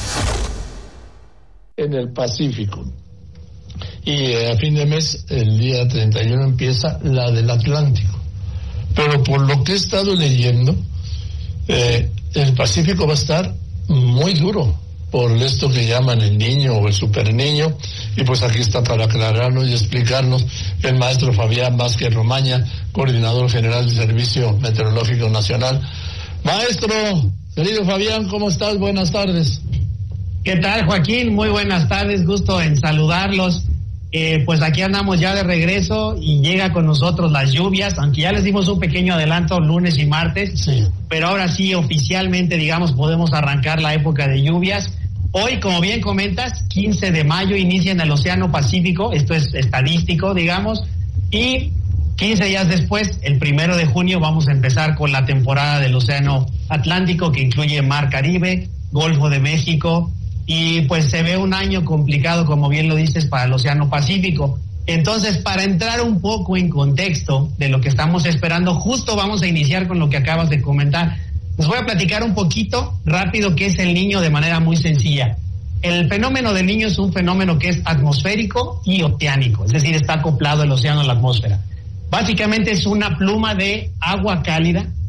En el Pacífico. Y a fin de mes, el día 31, empieza la del Atlántico. Pero por lo que he estado leyendo, el Pacífico va a estar muy duro por esto que llaman el niño o el super niño. Y pues aquí está para aclararnos y explicarnos el maestro Fabián Vázquez Romaña, coordinador general del Servicio Meteorológico Nacional. Maestro, querido Fabián, ¿cómo estás? Buenas tardes.
¿Qué tal, Joaquín? Muy buenas tardes, gusto en saludarlos. Pues aquí andamos ya de regreso y llega con nosotros las lluvias, aunque ya les dimos un pequeño adelanto lunes y martes, sí. Pero ahora sí oficialmente, digamos, podemos arrancar la época de lluvias. Hoy, como bien comentas, 15 de mayo inicia en el Océano Pacífico, esto es estadístico, digamos, y 15 días después, el 1 de junio, vamos a empezar con la temporada del Océano Atlántico, que incluye Mar Caribe, Golfo de México, y pues se ve un año complicado, como bien lo dices, para el Océano Pacífico. Entonces, para entrar un poco en contexto de lo que estamos esperando, justo vamos a iniciar con lo que acabas de comentar. Les voy a platicar un poquito rápido qué es el niño de manera muy sencilla. El fenómeno del niño es un fenómeno que es atmosférico y oceánico, es decir, está acoplado el océano a la atmósfera. Básicamente es una pluma de agua cálida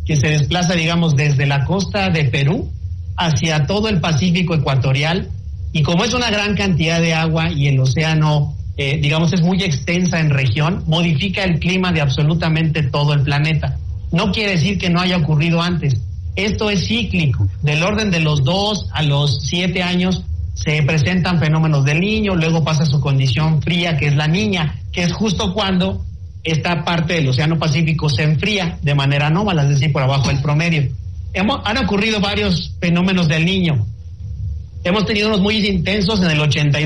que se desplaza, digamos, desde la costa de Perú hacia todo el Pacífico ecuatorial, y como es una gran cantidad de agua y el océano, digamos, es muy extensa en región, modifica el clima de absolutamente todo el planeta. No quiere decir que no haya ocurrido antes. Esto es cíclico. Del orden de los 2 a los 7 años se presentan fenómenos del Niño, luego pasa su condición fría, que es la Niña, que es justo cuando esta parte del Océano Pacífico se enfría de manera anómala, es decir, por abajo del promedio. Han ocurrido varios fenómenos del Niño. Hemos tenido unos muy intensos en el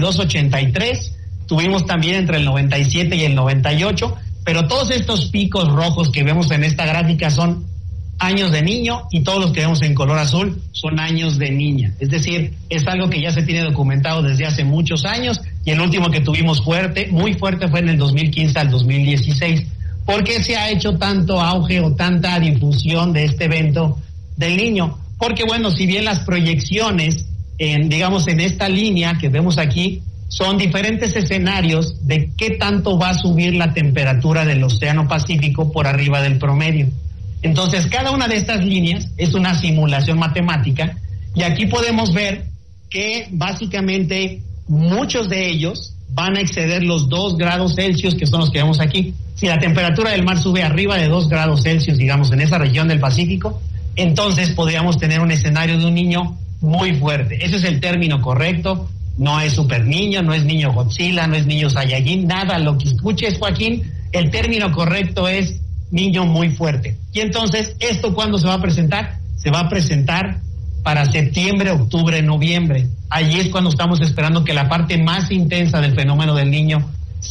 82-83, tuvimos también entre el 97 y el 98, pero todos estos picos rojos que vemos en esta gráfica son años de Niño, y todos los que vemos en color azul son años de Niña. Es decir, es algo que ya se tiene documentado desde hace muchos años, y el último que tuvimos muy fuerte fue en el 2015 al 2016. ¿Por qué se ha hecho tanto auge o tanta difusión de este evento del Niño? Porque, bueno, si bien las proyecciones digamos, en esta línea que vemos aquí, son diferentes escenarios de qué tanto va a subir la temperatura del Océano Pacífico por arriba del promedio. Entonces, cada una de estas líneas es una simulación matemática, y aquí podemos ver que básicamente muchos de ellos van a exceder los 2 grados Celsius, que son los que vemos aquí. Si la temperatura del mar sube arriba de 2 grados Celsius, digamos, en esa región del Pacífico, entonces podríamos tener un escenario de un niño muy fuerte. Ese es el término correcto. No es super niño, no es niño Godzilla, no es niño Saiyajin, nada. Lo que escuches, Joaquín, el término correcto es niño muy fuerte. Y entonces, ¿esto cuándo se va a presentar? Se va a presentar para septiembre, octubre, noviembre. Allí es cuando estamos esperando que la parte más intensa del fenómeno del Niño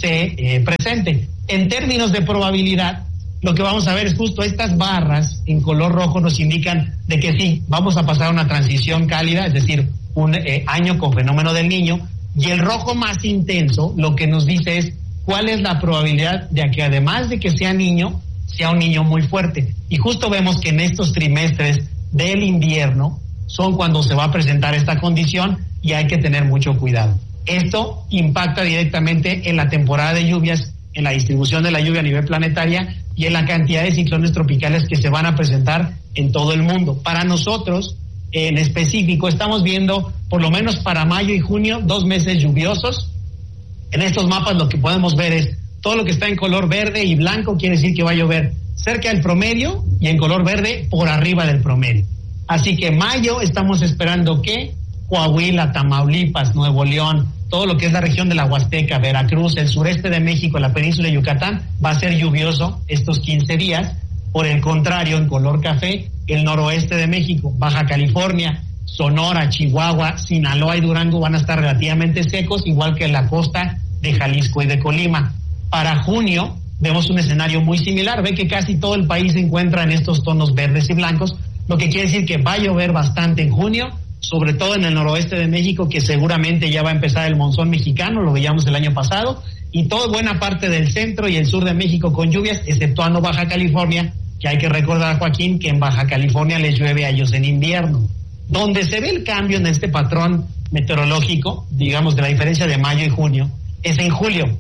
se presente. En términos de probabilidad, lo que vamos a ver es justo estas barras en color rojo nos indican de que sí, vamos a pasar una transición cálida, es decir, un año con fenómeno del Niño, y el rojo más intenso lo que nos dice es cuál es la probabilidad de que, además de que sea niño, sea un niño muy fuerte. Y justo vemos que en estos trimestres del invierno son cuando se va a presentar esta condición, y hay que tener mucho cuidado. Esto impacta directamente en la temporada de lluvias, en la distribución de la lluvia a nivel planetaria y en la cantidad de ciclones tropicales que se van a presentar en todo el mundo. Para nosotros, en específico, estamos viendo, por lo menos para mayo y junio, 2 meses lluviosos. En estos mapas lo que podemos ver es todo lo que está en color verde y blanco, quiere decir que va a llover cerca del promedio, y en color verde por arriba del promedio. Así que mayo estamos esperando que Coahuila, Tamaulipas, Nuevo León, todo lo que es la región de la Huasteca, Veracruz, el sureste de México, la península de Yucatán, va a ser lluvioso estos 15 días. Por el contrario, en color café, el noroeste de México, Baja California, Sonora, Chihuahua, Sinaloa y Durango van a estar relativamente secos, igual que en la costa de Jalisco y de Colima. Para junio vemos un escenario muy similar. Ve que casi todo el país se encuentra en estos tonos verdes y blancos, lo que quiere decir que va a llover bastante en junio, sobre todo en el noroeste de México, que seguramente ya va a empezar el monzón mexicano, lo veíamos el año pasado, y toda buena parte del centro y el sur de México con lluvias, exceptuando Baja California, que hay que recordar, Joaquín, que en Baja California les llueve a ellos en invierno. Donde se ve el cambio en este patrón meteorológico, digamos, de la diferencia de mayo y junio, es en julio.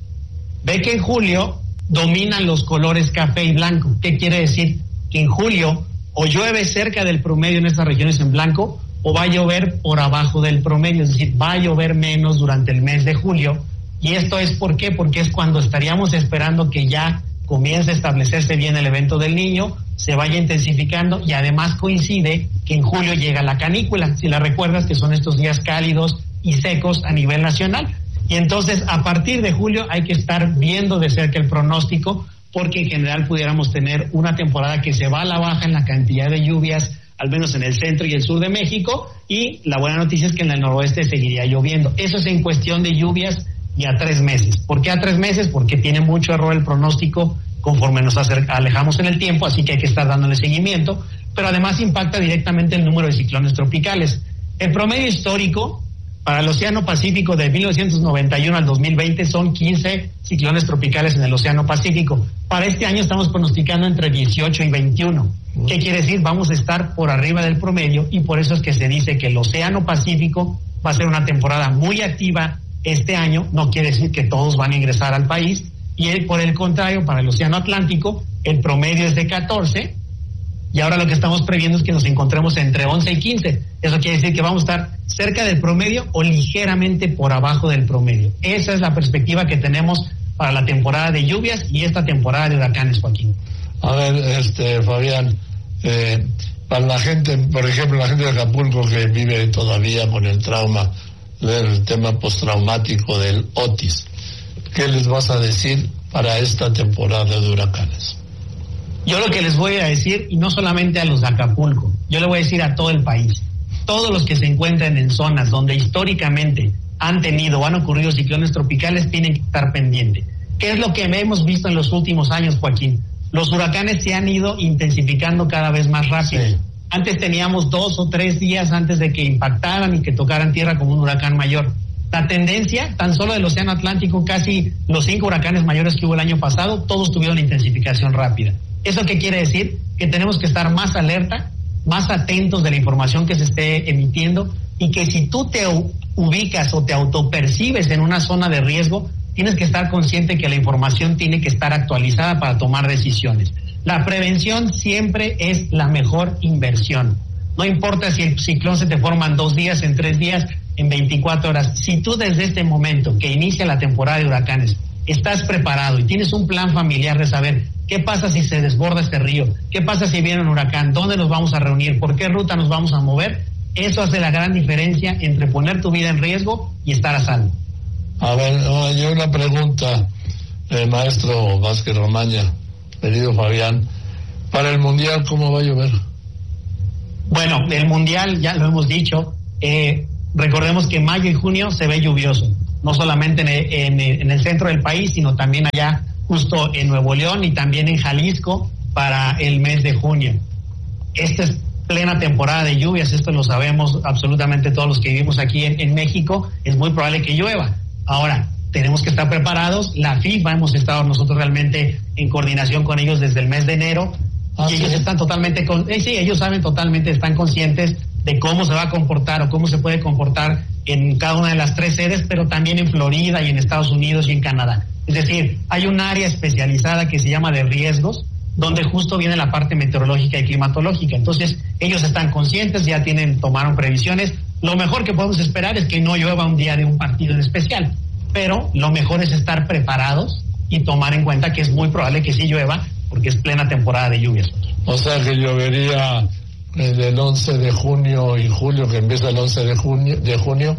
Ve que en julio dominan los colores café y blanco. ¿Qué quiere decir? Que en julio o llueve cerca del promedio en estas regiones en blanco, o va a llover por abajo del promedio, es decir, va a llover menos durante el mes de julio. Y esto es ¿por qué? Porque es cuando estaríamos esperando que ya comience a establecerse bien el evento del Niño, se vaya intensificando, y además coincide que en julio llega la canícula, si la recuerdas, que son estos días cálidos y secos a nivel nacional. Y entonces, a partir de julio hay que estar viendo de cerca el pronóstico, porque en general pudiéramos tener una temporada que se va a la baja en la cantidad de lluvias, al menos en el centro y el sur de México, y la buena noticia es que en el noroeste seguiría lloviendo. Eso es en cuestión de lluvias y a 3 meses. ¿Por qué a 3 meses? Porque tiene mucho error el pronóstico conforme nos alejamos en el tiempo, así que hay que estar dándole seguimiento, pero además impacta directamente el número de ciclones tropicales. El promedio histórico para el Océano Pacífico de 1991 al 2020 son 15 ciclones tropicales en el Océano Pacífico. Para este año estamos pronosticando entre 18 y 21. ¿Qué quiere decir? Vamos a estar por arriba del promedio, y por eso es que se dice que el Océano Pacífico va a ser una temporada muy activa este año. No quiere decir que todos van a ingresar al país, y por el contrario, para el Océano Atlántico el promedio es de 14, y ahora lo que estamos previendo es que nos encontremos entre 11 y 15. Eso quiere decir que vamos a estar cerca del promedio o ligeramente por abajo del promedio. Esa es la perspectiva que tenemos para la temporada de lluvias y esta temporada de huracanes, Joaquín.
A ver, Fabián, para la gente, por ejemplo, la gente de Acapulco que vive todavía con el trauma del tema postraumático del Otis, ¿qué les vas a decir para esta temporada de huracanes?
Yo lo que les voy a decir, y no solamente a los de Acapulco, yo le voy a decir a todo el país, todos los que se encuentran en zonas donde históricamente han tenido o han ocurrido ciclones tropicales tienen que estar pendientes. ¿Qué es lo que hemos visto en los últimos años, Joaquín? Los huracanes se han ido intensificando cada vez más rápido. Sí. Antes teníamos 2 o 3 días antes de que impactaran y que tocaran tierra como un huracán mayor. La tendencia, tan solo del Océano Atlántico, casi los 5 huracanes mayores que hubo el año pasado, todos tuvieron intensificación rápida. ¿Eso qué quiere decir? Que tenemos que estar más alerta, más atentos de la información que se esté emitiendo, y que si tú te ubicas o te autopercibes en una zona de riesgo, tienes que estar consciente que la información tiene que estar actualizada para tomar decisiones. La prevención siempre es la mejor inversión. No importa si el ciclón se te forma en 2 días, en 3 días, en 24 horas. Si tú desde este momento que inicia la temporada de huracanes estás preparado y tienes un plan familiar de saber qué pasa si se desborda este río, qué pasa si viene un huracán, dónde nos vamos a reunir, por qué ruta nos vamos a mover, eso hace la gran diferencia entre poner tu vida en riesgo y estar a salvo.
A ver, yo una pregunta, maestro Vázquez Romaña, querido Fabián, para el Mundial, ¿cómo va a llover?
Bueno, el Mundial, ya lo hemos dicho, recordemos que mayo y junio se ve lluvioso, no solamente en el centro del país, sino también allá justo en Nuevo León y también en Jalisco para el mes de junio. Esta es plena temporada de lluvias, esto lo sabemos absolutamente todos los que vivimos aquí en México, es muy probable que llueva. Ahora, tenemos que estar preparados. La FIFA, hemos estado nosotros realmente en coordinación con ellos desde el mes de enero, y ellos están totalmente, ellos saben totalmente, están conscientes de cómo se va a comportar o cómo se puede comportar en cada una de las 3 sedes, pero también en Florida y en Estados Unidos y en Canadá. Es decir, hay un área especializada que se llama de riesgos, donde justo viene la parte meteorológica y climatológica. Entonces, ellos están conscientes, ya tomaron previsiones. Lo mejor que podemos esperar es que no llueva un día de un partido en especial, pero lo mejor es estar preparados y tomar en cuenta que es muy probable que sí llueva, porque es plena temporada de lluvias.
O sea que llovería del 11 de junio y julio, que empieza el 11 de junio,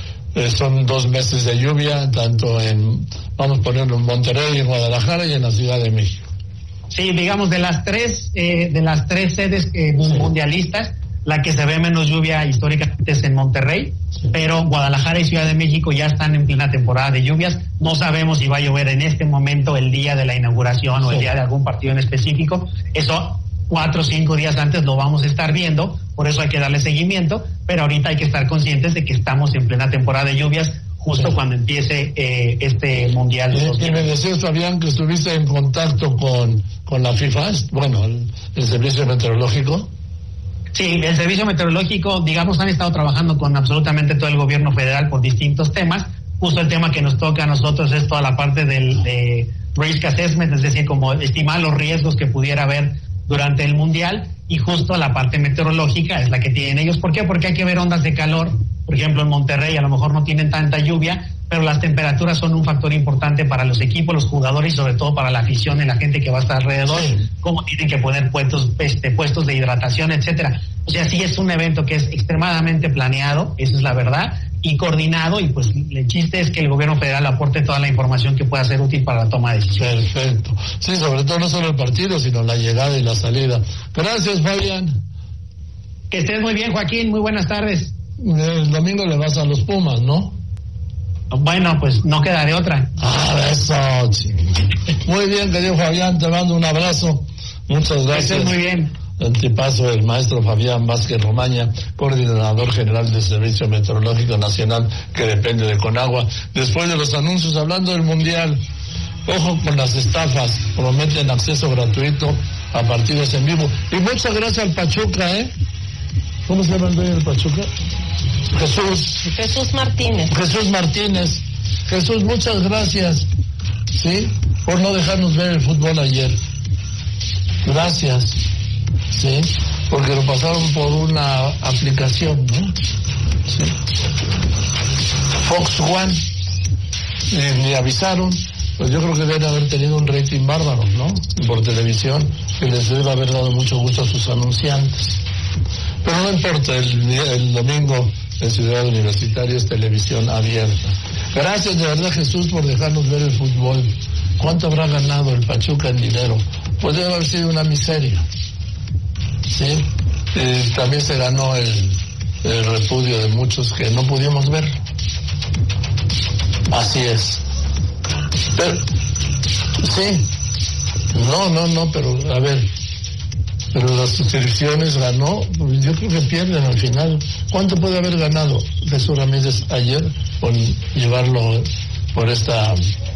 son 2 meses de lluvia, tanto vamos a ponerlo en Monterrey, en Guadalajara y en la Ciudad de México.
Sí, digamos, de las tres sedes mundialistas, la que se ve menos lluvia históricamente es en Monterrey, pero Guadalajara y Ciudad de México ya están en plena temporada de lluvias. No sabemos si va a llover en este momento, el día de la inauguración o el día de algún partido en específico. Eso 4 o 5 días antes lo vamos a estar viendo, por eso hay que darle seguimiento, pero ahorita hay que estar conscientes de que estamos en plena temporada de lluvias, justo cuando empiece este Mundial.
Y me decías, Fabián, que estuviste en contacto con la FIFA, bueno, el Servicio Meteorológico.
Sí, el Servicio Meteorológico, digamos, han estado trabajando con absolutamente todo el gobierno federal por distintos temas. Justo el tema que nos toca a nosotros es toda la parte de risk assessment, es decir, como estimar los riesgos que pudiera haber durante el Mundial, y justo la parte meteorológica es la que tienen ellos. ¿Por qué? Porque hay que ver ondas de calor. Por ejemplo, en Monterrey a lo mejor no tienen tanta lluvia, pero las temperaturas son un factor importante para los equipos, los jugadores y sobre todo para la afición y la gente que va a estar alrededor, cómo tienen que poner puestos de hidratación, etcétera. O sea, sí es un evento que es extremadamente planeado, esa es la verdad, y coordinado, y pues el chiste es que el gobierno federal aporte toda la información que pueda ser útil para la toma de decisiones.
Perfecto. Sí, sobre todo no solo el partido, sino la llegada y la salida. Gracias, Fabián.
Que estés muy bien, Joaquín, muy buenas tardes.
El domingo le vas a los Pumas, ¿no?
Bueno, pues no queda de otra.
Eso. Muy bien, querido Fabián, te mando un abrazo. Muchas gracias.
Estés muy bien.
Antepaso el maestro Fabián Vázquez Romaña, coordinador general del Servicio Meteorológico Nacional, que depende de Conagua. Después de los anuncios, hablando del Mundial, ojo con las estafas, prometen acceso gratuito a partidos en vivo. Y muchas gracias al Pachuca, ¿Cómo se llama el dueño del Pachuca?
Jesús Martínez.
Jesús Martínez. Jesús, muchas gracias, ¿sí? Por no dejarnos ver el fútbol ayer. Gracias. ¿sí? Porque lo pasaron por una aplicación, ¿no? ¿Sí? Fox One, ni avisaron. Pues yo creo que deben haber tenido un rating bárbaro, ¿no? Por televisión, que les debe haber dado mucho gusto a sus anunciantes. Pero no importa, el domingo en Ciudad Universitaria es televisión abierta. Gracias de verdad, Jesús, por dejarnos ver el fútbol. ¿Cuánto habrá ganado el Pachuca en dinero? Pues debe haber sido una miseria, ¿sí? También se ganó el repudio de muchos que no pudimos ver. Así es. Pero, sí, no, pero a ver, pero las suscripciones ganó, yo creo que pierden al final. ¿Cuánto puede haber ganado Jesús Ramírez ayer por llevarlo por esta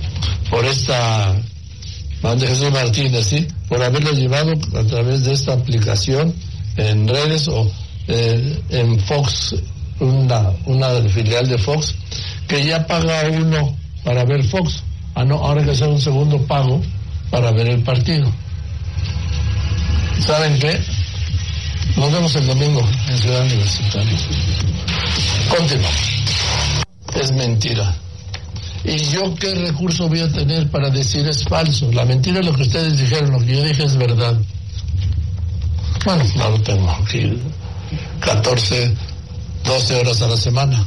de Jesús Martínez, ¿sí? Por haberlo llevado a través de esta aplicación en redes o en Fox, una filial de Fox, que ya paga uno para ver Fox. No, ahora hay que hacer un segundo pago para ver el partido. ¿Saben qué? Nos vemos el domingo en Ciudad Universitaria. Continuamos. Es mentira. ¿Y yo qué recurso voy a tener para decir es falso? La mentira es lo que ustedes dijeron, lo que yo dije es verdad. Bueno, no lo tengo aquí. 14, 12 horas a la semana.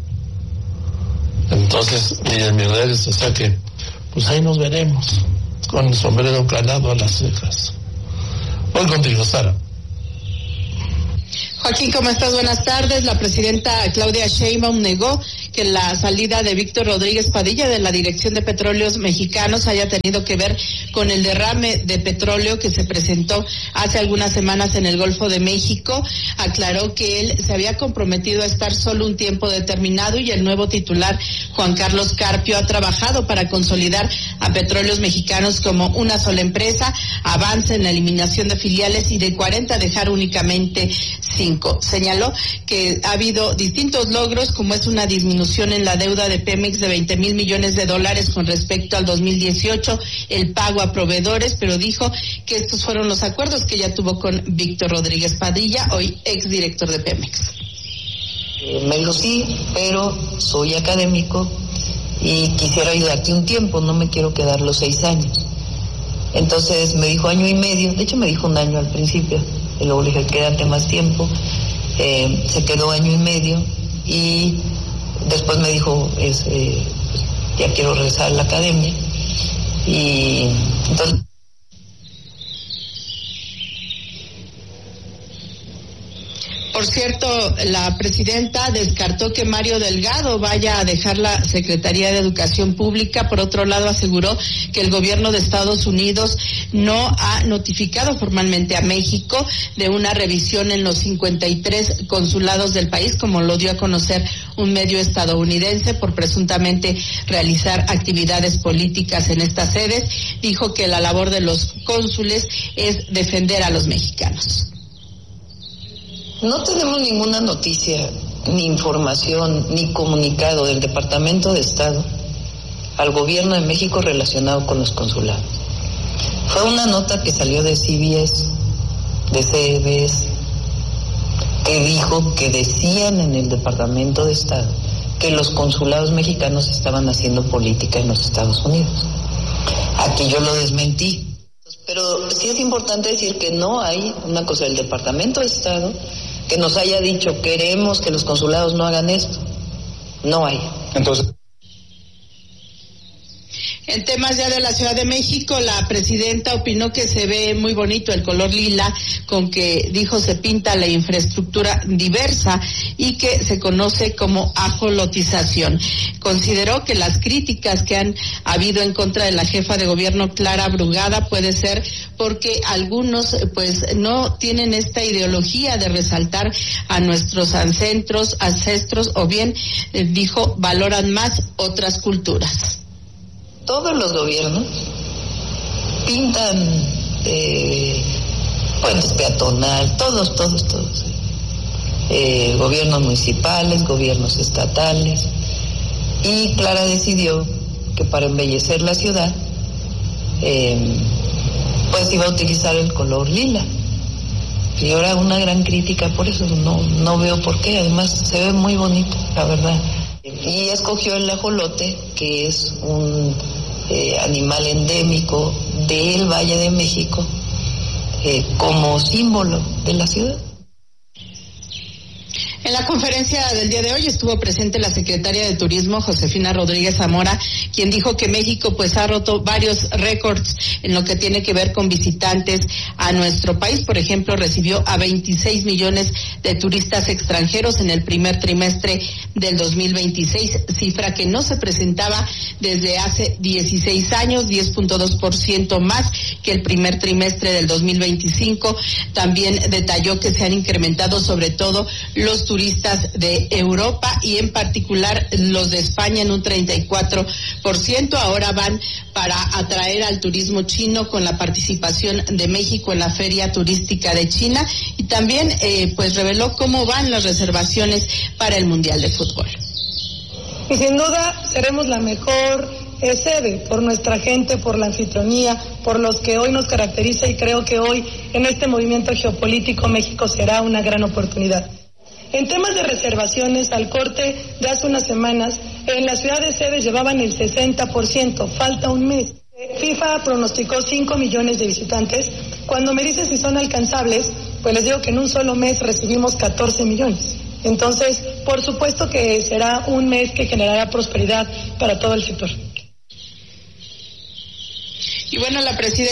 Entonces, y en mis redes, o sea que, pues ahí nos veremos, con el sombrero calado a las cejas. Voy contigo, Sara.
Joaquín, ¿cómo estás? Buenas tardes. La presidenta Claudia Sheinbaum negó que la salida de Víctor Rodríguez Padilla de la Dirección de Petróleos Mexicanos haya tenido que ver con el derrame de petróleo que se presentó hace algunas semanas en el Golfo de México. Aclaró que él se había comprometido a estar solo un tiempo determinado y el nuevo titular, Juan Carlos Carpio, ha trabajado para consolidar a Petróleos Mexicanos como una sola empresa, avance en la eliminación de filiales y de 40 dejar únicamente 5. Señaló que ha habido distintos logros, como es una disminución en la deuda de Pemex de $20,000 millones con respecto al 2018, el pago a proveedores, pero dijo que estos fueron los acuerdos que ya tuvo con Víctor Rodríguez Padilla, hoy exdirector de Pemex.
Me dijo sí, pero soy académico y quisiera ayudarte un tiempo, no me quiero quedar los 6 años. Entonces me dijo 1 año y medio, de hecho me dijo 1 año al principio, y luego le dije quédate más tiempo, se quedó 1 año y medio y después me dijo ya quiero regresar a la academia y entonces...
Por cierto, la presidenta descartó que Mario Delgado vaya a dejar la Secretaría de Educación Pública. Por otro lado, aseguró que el gobierno de Estados Unidos no ha notificado formalmente a México de una revisión en los 53 consulados del país, como lo dio a conocer un medio estadounidense, por presuntamente realizar actividades políticas en estas sedes. Dijo que la labor de los cónsules es defender a los mexicanos.
No tenemos ninguna noticia, ni información, ni comunicado del Departamento de Estado al Gobierno de México relacionado con los consulados. Fue una nota que salió de CBS, de CBS, que dijo que decían en el Departamento de Estado que los consulados mexicanos estaban haciendo política en los Estados Unidos. Aquí yo lo desmentí. Pero sí es importante decir que no hay una cosa del Departamento de Estado que nos haya dicho queremos que los consulados no hagan esto. No hay.
Entonces, en temas ya de la Ciudad de México, la presidenta opinó que se ve muy bonito el color lila con que, dijo, se pinta la infraestructura diversa y que se conoce como ajolotización. Consideró que las críticas que han habido en contra de la jefa de gobierno, Clara Brugada, puede ser porque algunos pues no tienen esta ideología de resaltar a nuestros ancestros o bien, dijo, valoran más otras culturas.
Todos los gobiernos pintan puentes peatonales, todos. Gobiernos municipales, gobiernos estatales. Y Clara decidió que para embellecer la ciudad, pues iba a utilizar el color lila. Y ahora una gran crítica por eso, no veo por qué, además se ve muy bonito, la verdad. Y escogió el ajolote, que es un animal endémico del Valle de México, como símbolo de la ciudad.
En la conferencia del día de hoy estuvo presente la secretaria de Turismo, Josefina Rodríguez Zamora, quien dijo que México pues ha roto varios récords en lo que tiene que ver con visitantes a nuestro país. Por ejemplo, recibió a 26 millones de turistas extranjeros en el primer trimestre del 2026, cifra que no se presentaba desde hace 16 años, 10.2% más que el primer trimestre del 2025. También detalló que se han incrementado sobre todo los turistas de Europa y en particular los de España en un 34%. Ahora van para atraer al turismo chino con la participación de México en la Feria Turística de China, y también pues reveló cómo van las reservaciones para el Mundial de Fútbol.
Y sin duda seremos la mejor sede por nuestra gente, por la anfitrionía, por los que hoy nos caracteriza, y creo que hoy en este movimiento geopolítico México será una gran oportunidad. En temas de reservaciones, al corte de hace unas semanas, en la ciudad de sede llevaban el 60%, falta un mes. FIFA pronosticó 5 millones de visitantes. Cuando me dicen si son alcanzables, pues les digo que en un solo mes recibimos 14 millones. Entonces, por supuesto que será un mes que generará prosperidad para todo el sector.
Y bueno, la presidenta